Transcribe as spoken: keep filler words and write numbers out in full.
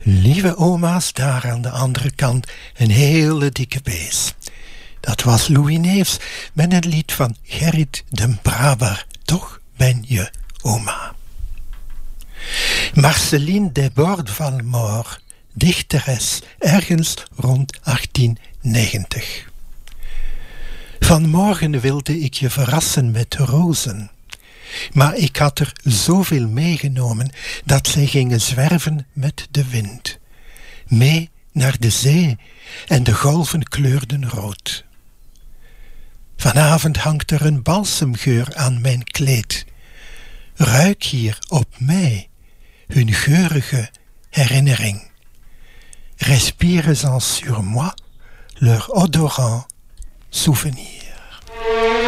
Lieve oma's daar aan de andere kant, een hele dikke bees. Dat was Louis Neefs met een lied van Gerrit den Braber. Toch ben je oma. Marceline Desbordes-Valmore, dichteres, ergens rond achttien negentig. Vanmorgen wilde ik je verrassen met rozen, maar ik had er zoveel meegenomen dat zij gingen zwerven met de wind, mee naar de zee en de golven kleurden rood. Vanavond hangt er een balsemgeur aan mijn kleed. Ruik hier op mij hun geurige herinnering. Respires-en sur moi leur odorant souvenir.